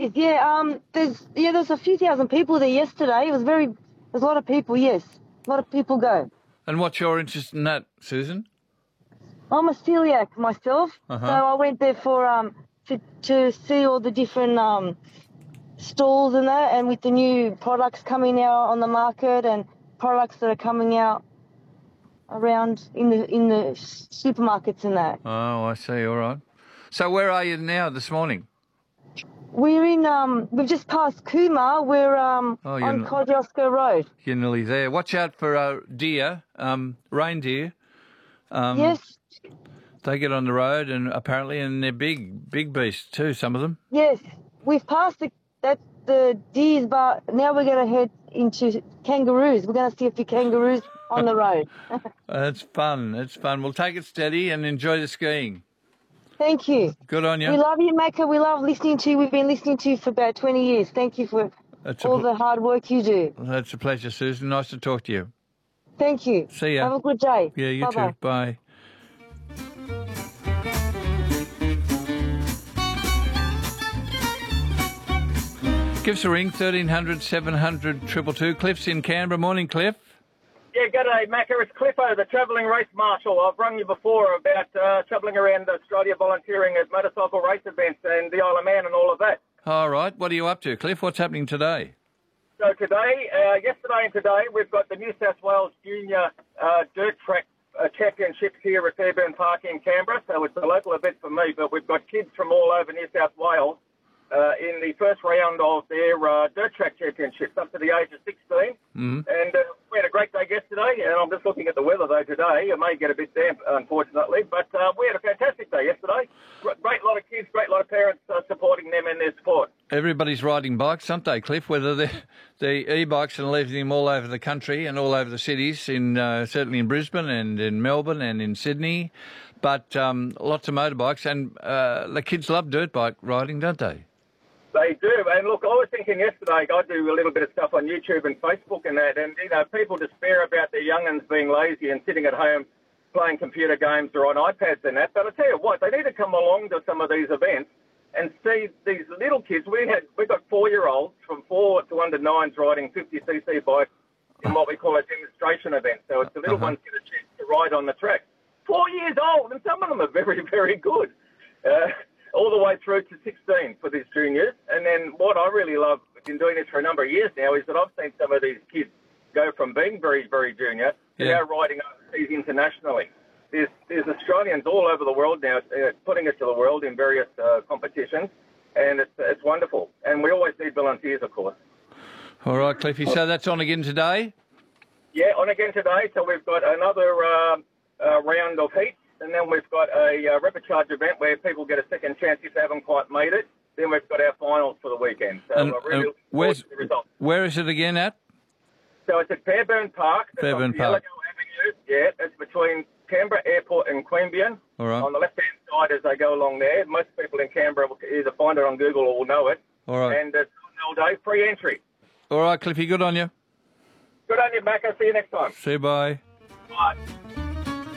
is. Yeah. There's a few thousand people there yesterday. There's a lot of people. Yes, a lot of people go. And what's your interest in that, Susan? I'm a celiac myself, so I went there for to see all the different stalls and that, and with the new products coming out on the market and products that are coming out around in the supermarkets and that. Oh, I see. All right. So where are you now this morning? We're in we've just passed Cooma. We're on Kosciuszko Road. You're nearly there. Watch out for deer, reindeer. Yes. They get on the road and they're big beasts too. Some of them. Yes, we've passed the deers, but now we're going to head into kangaroos. We're going to see a few kangaroos on the road. It's fun. It's fun. We'll take it steady and enjoy the skiing. Thank you. Good on you. We love you, Macca. We love listening to you. We've been listening to you for about 20 years. Thank you for all the hard work you do. That's a pleasure, Susan. Nice to talk to you. Thank you. See ya. Have a good day. Yeah, you Bye-bye. too. Bye. Give us a ring, 1300 700 222. Cliff's in Canberra. Morning, Cliff. Yeah, g'day, Macca. It's Cliffo, the travelling race marshal. I've rung you before about travelling around Australia volunteering at motorcycle race events and the Isle of Man and all of that. All right. What are you up to, Cliff? What's happening today? So today, yesterday and today, we've got the New South Wales Junior Dirt Track Championships here at Fairburn Park in Canberra. So it's a local event for me, but we've got kids from all over New South Wales in the first round of their dirt track championships up to the age of 16. And we had a great day yesterday, and I'm just looking at the weather though today. It may get a bit damp, unfortunately, but we had a fantastic day yesterday. Great lot of kids, great lot of parents supporting them in their sport. Everybody's riding bikes, aren't they, Cliff? Whether they're the e-bikes and leaving them all over the country and all over the cities, certainly in Brisbane and in Melbourne and in Sydney, but lots of motorbikes, and the kids love dirt bike riding, don't they? They do, and look, I was thinking yesterday, I do a little bit of stuff on YouTube and Facebook and that, and, people despair about their young'uns being lazy and sitting at home playing computer games or on iPads and that, but I tell you what, they need to come along to some of these events and see these little kids. We got 4-year-olds from 4 to under 9s riding 50cc bikes in what we call a demonstration event, so it's the little ones get a chance to ride on the track. 4 years old, and some of them are very, very good. All the way through to 16 for these juniors. And then what I really love, I've been doing this for a number of years now, is that I've seen some of these kids go from being very, very junior to now riding overseas internationally. There's Australians all over the world now putting it to the world in various competitions, and it's wonderful. And we always need volunteers, of course. All right, Cliffy, so that's on again today? Yeah, on again today. So we've got another round of heats. And then we've got a rapid charge event where people get a second chance if they haven't quite made it. Then we've got our finals for the weekend. So I'm really looking forward to the results. Where is it again at? So it's at Fairburn Park. Fairburn Park. Avenue. Yeah, it's between Canberra Airport and Queanbeyan. All right. On the left-hand side as they go along there. Most people in Canberra will either find it on Google or will know it. All right. And it's all day, free entry. All right, Cliffy, good on you. Good on you, Mac. I'll see you next time. See you, bye. Bye.